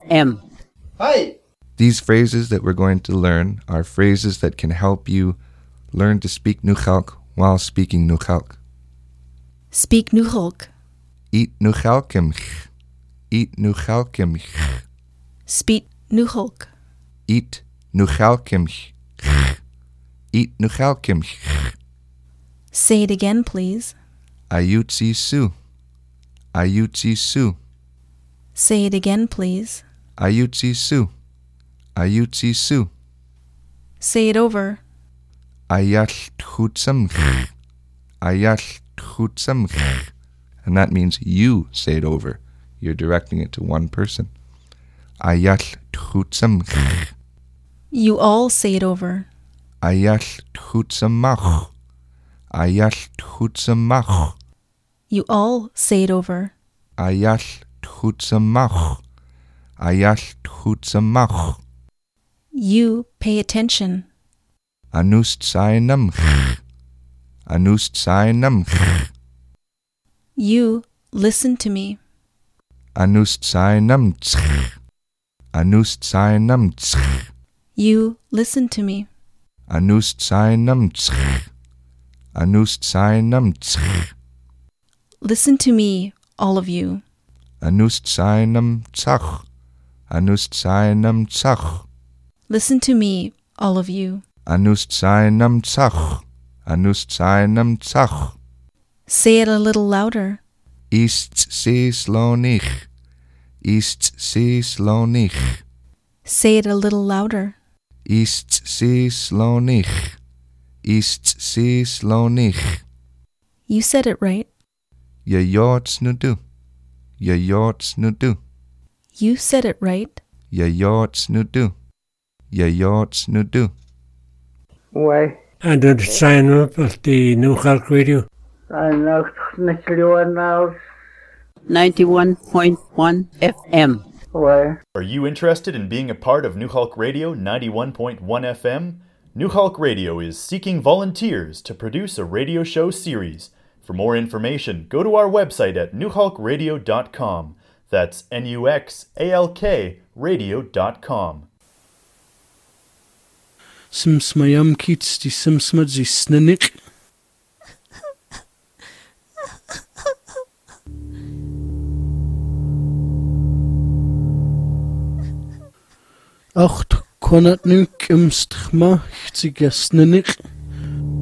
FM. Hi! These phrases that we're going to learn are phrases that can help you learn to speak Nukhalk while speaking Nukhalk. Speak Nukhalk. Eat Nukhalkimch. Eat Nukhalkimch. Speak Nukhalk. Eat Nukhalkimch. Eat Nukhalkimch. Say it again, please. Ayutsi Su. Ayutsi Su. Say it again, please. Ayutsi Su. Ayutsi Su. Say it over. Ayal Tchutsamch. Ayal Tchutsamch. And that means you say it over. You're directing it to one person. Ayal Tchutsamch. You all say it over. Ayal Tchutsamach. Ayal Tchutsamach. You all say it over. Ayal Tchutsamach. Ayal Tchutsamach. You pay attention. Anust Sainamch. Anust Sainamch. You listen to me. Anust Sainamch. Anust Sainamch. You listen to me. Anust Sainamch. Anust Sainamch. Listen to me, all of you. Anust Sainamchach. Anust Sainamchach. Listen to me, all of you. Anust Sainamchach. Anust Sainamchach. Say it a little louder. Ist sie slonich. Ist sie slonich. Say it a little louder. Ist sie slonich. Ist sie slonich. You said it right. Je jorts nu du. Je jorts nu du. You said it right. Je jorts nu du. Je jorts nu du. Why? And the sign up of the Nukhalk Radio. I know now. 91.1 FM. Why? Are you interested in being a part of Nukhalk Radio 91.1 FM? Nukhalk Radio is seeking volunteers to produce a radio show series. For more information, go to our website at nukhalkradio.com. That's NUXALK radio.com. Simsmayam kits di simsmadzi snanik. Acht konat nuk imstchma chtiga snanik.